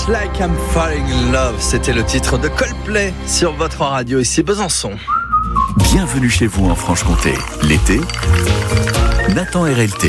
Just Like I'm Falling in Love, c'était le titre de Coldplay sur votre radio ici Besançon. Bienvenue chez vous en Franche-Comté. L'été, Nathan RLT.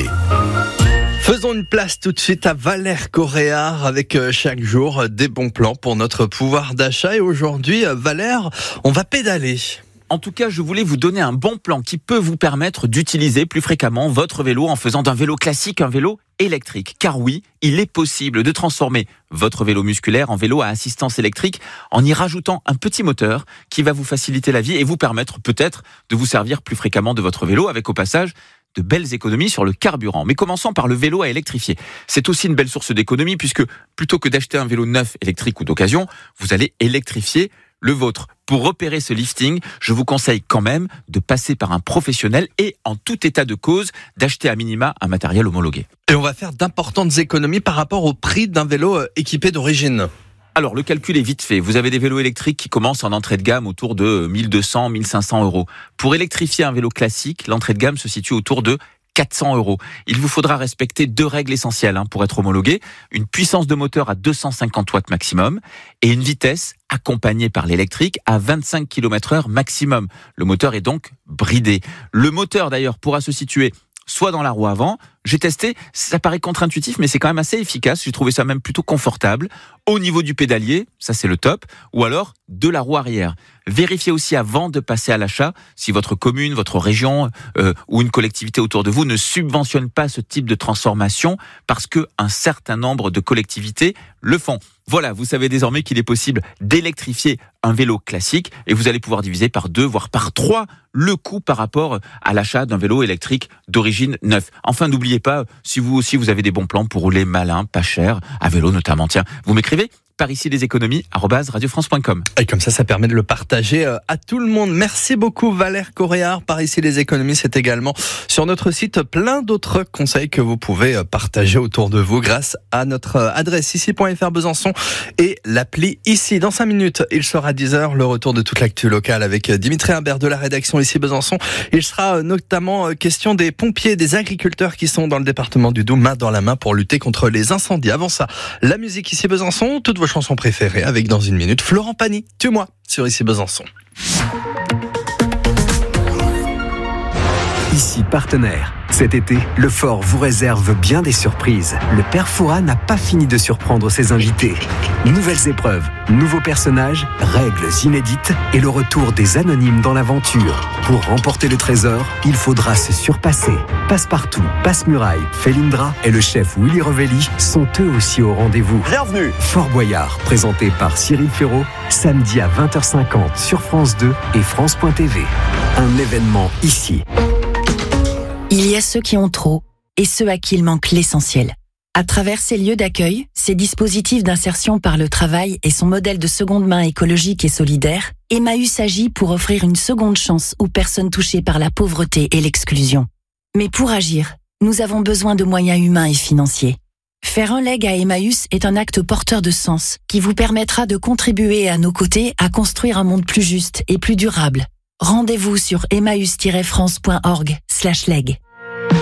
Faisons une place tout de suite à Valère Coréard avec chaque jour des bons plans pour notre pouvoir d'achat. Et aujourd'hui, Valère, on va pédaler. En tout cas, je voulais vous donner un bon plan qui peut vous permettre d'utiliser plus fréquemment votre vélo en faisant d'un vélo classique un vélo électrique. Car oui, il est possible de transformer votre vélo musculaire en vélo à assistance électrique en y rajoutant un petit moteur qui va vous faciliter la vie et vous permettre peut-être de vous servir plus fréquemment de votre vélo avec au passage de belles économies sur le carburant. Mais commençons par le vélo à électrifier. C'est aussi une belle source d'économie puisque plutôt que d'acheter un vélo neuf électrique ou d'occasion, vous allez électrifier le vôtre. Pour repérer ce lifting, je vous conseille quand même de passer par un professionnel et en tout état de cause, d'acheter à minima un matériel homologué. Et on va faire d'importantes économies par rapport au prix d'un vélo équipé d'origine. Alors, le calcul est vite fait. Vous avez des vélos électriques qui commencent en entrée de gamme autour de 1200, 1500 euros. Pour électrifier un vélo classique, l'entrée de gamme se situe autour de 400 euros. Il vous faudra respecter 2 règles essentielles pour être homologué. Une puissance de moteur à 250 watts maximum et une vitesse accompagnée par l'électrique à 25 km/h maximum. Le moteur est donc bridé. Le moteur d'ailleurs pourra se situer soit dans la roue avant. J'ai testé, ça paraît contre-intuitif, mais c'est quand même assez efficace. J'ai trouvé ça même plutôt confortable. Au niveau du pédalier, ça c'est le top, ou alors de la roue arrière. Vérifiez aussi avant de passer à l'achat si votre commune, votre région ou une collectivité autour de vous ne subventionne pas ce type de transformation parce que un certain nombre de collectivités le font. Voilà, vous savez désormais qu'il est possible d'électrifier un vélo classique et vous allez pouvoir diviser par 2, voire par 3 le coût par rapport à l'achat d'un vélo électrique d'origine neuve. Enfin, n'oubliez pas, si vous aussi vous avez des bons plans pour rouler malin, pas cher, à vélo notamment. Tiens, vous m'écrivez par ici les économies @radiofrance.com. Et comme ça permet de le partager à tout le monde. Merci beaucoup Valère Coréard. Par ici les économies, c'est également sur notre site plein d'autres conseils que vous pouvez partager autour de vous grâce à notre adresse ici.fr Besançon et l'appli ici. Dans 5 minutes, il sera 10h, le retour de toute l'actu locale avec Dimitri Imbert de la rédaction ici Besançon. Il sera notamment question des pompiers, des agriculteurs qui sont dans le département du Doubs main dans la main pour lutter contre les incendies. Avant ça, la musique ici Besançon, toutes vos chansons préférées avec dans une minute Florent Pagny, Tue-moi sur ici Besançon. Ici partenaire. Cet été, le Fort vous réserve bien des surprises. Le Père Fouras n'a pas fini de surprendre ses invités. Nouvelles épreuves, nouveaux personnages, règles inédites et le retour des anonymes dans l'aventure. Pour remporter le trésor, il faudra se surpasser. Passe-Partout, Passe-Muraille, Felindra et le chef Willy Revelli sont eux aussi au rendez-vous. Bienvenue. Fort Boyard, présenté par Cyril Ferraud, samedi à 20h50 sur France 2 et France.tv. Un événement ici. Il y a ceux qui ont trop et ceux à qui il manque l'essentiel. À travers ces lieux d'accueil, ces dispositifs d'insertion par le travail et son modèle de seconde main écologique et solidaire, Emmaüs agit pour offrir une seconde chance aux personnes touchées par la pauvreté et l'exclusion. Mais pour agir, nous avons besoin de moyens humains et financiers. Faire un leg à Emmaüs est un acte porteur de sens qui vous permettra de contribuer à nos côtés à construire un monde plus juste et plus durable. Rendez-vous sur emmaüs-france.org/leg.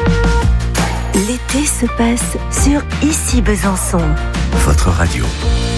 L'été se passe sur Ici Besançon. Votre radio.